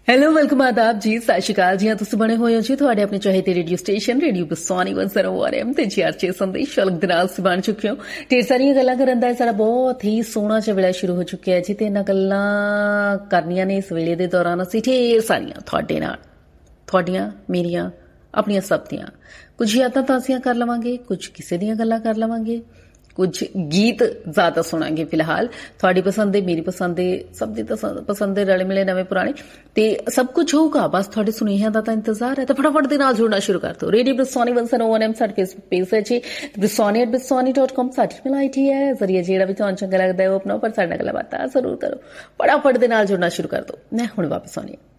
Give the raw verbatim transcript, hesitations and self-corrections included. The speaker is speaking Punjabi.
ਹੈਲੋ ਵੈਲਕਮ ਆਦਾਬ ਜੀ, ਸਤਿ ਸ਼੍ਰੀ ਅਕਾਲ ਜੀ। ਤੁਸੀਂ ਬਣੇ ਹੋਏ ਹੋ ਜੀ ਤੁਹਾਡੇ ਆਪਣੇ ਚਾਹੀਦੇ ਰੇਡੀਓ ਸਟੇਸ਼ਨ ਰੇਡੀਓ ਬਸਵਾਨੀ ਇੱਕ ਸੌ ਇੱਕ ਐਮ ਤੇ ਜੀ ਆਰ ਛੇ ਸੰਦੇਸ਼ ਸ਼ਲਕ ਦੇ ਨਾਲ ਤੁਸੀਂ ਬਣ ਚੁੱਕੇ ਹੋ। ਢੇਰ ਸਾਰੀਆਂ ਗੱਲਾਂ ਕਰਨ ਦਾ ਸਾਡਾ ਬਹੁਤ ਹੀ ਸੋਹਣਾ ਜਿਹਾ ਵੇਲਾ ਸ਼ੁਰੂ ਹੋ ਚੁੱਕਿਆ ਜੀ, ਤੇ ਇਹਨਾਂ ਗੱਲਾਂ ਕਰਨੀਆਂ ਨੇ ਇਸ ਵੇਲੇ ਦੇ ਦੌਰਾਨ ਅਸੀਂ ਢੇਰ ਸਾਰੀਆਂ ਤੁਹਾਡੇ ਨਾਲ, ਤੁਹਾਡੀਆਂ ਮੇਰੀਆਂ ਆਪਣੀਆਂ ਸਭ ਦੀਆਂ ਕੁਝ ਯਾਦਾਂ ਤਾਜ਼ੀਆਂ ਕਰ ਲਵਾਂਗੇ, ਕੁਝ ਕਿਸੇ ਦੀਆਂ ਗੱਲਾਂ ਕਰ ਲਵਾਂਗੇ, ਕੁਝ ਗੀਤ ਜ਼ਿਆਦਾ ਸੁਣਾਂਗੇ। ਫਿਲਹਾਲ ਤੁਹਾਡੀ ਪਸੰਦ ਦੇ, ਮੇਰੀ ਪਸੰਦ ਦੇ, ਸਭ ਦੀ ਪਸੰਦ ਦੇ, ਰਲੇ ਮਿਲੇ ਨਵੇਂ ਪੁਰਾਣੇ ਤੇ ਸਭ ਕੁਝ ਹੋਊਗਾ। ਬਸ ਤੁਹਾਡੇ ਸੁਨੇਹਿਆਂ ਦਾ ਤਾਂ ਇੰਤਜ਼ਾਰ ਹੈ, ਤਾਂ ਫਟਾਫਟ ਦੇ ਨਾਲ ਜੁੜਨਾ ਸ਼ੁਰੂ ਕਰ ਦਿਓ। ਰੇਡੀਓ ਬਸਵਾਨੀ ਇੱਕ ਸੌ ਇੱਕ ਐਮ ਸਾਡੇ ਫੇਸਬੁੱਕ ਪੇਜ ਹੈ ਜੀ, ਬਸਵਾਨੀ ਐਟ ਬਸਵਾਨੀ ਡਾਟ ਕਾਮ ਸਾਡੀ ਮੇਲ ਆਈ ਡੀ ਹੈ। ਜ਼ਰੀਏ ਜਿਹੜਾ ਵੀ ਤੁਹਾਨੂੰ ਚੰਗਾ ਲੱਗਦਾ ਹੈ ਉਹ ਆਪਣਾ, ਪਰ ਸਾਡੇ ਨਾਲ ਗੱਲਾਂ ਬਾਤਾਂ ਜ਼ਰੂਰ ਕਰੋ। ਫਟਾਫਟ ਦੇ ਨਾਲ ਜੁੜਨਾ ਸ਼ੁਰੂ ਕਰ ਦਿਓ। ਮੈਂ ਹੁਣ ਵਾਪਸ ਆਉਂਦੀ ਹਾਂ।